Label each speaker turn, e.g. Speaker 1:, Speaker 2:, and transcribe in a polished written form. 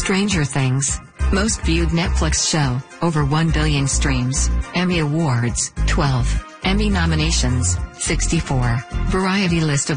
Speaker 1: Stranger Things. Most viewed Netflix show, over 1 billion streams. Emmy Awards, 12. Emmy nominations, 64. Variety list of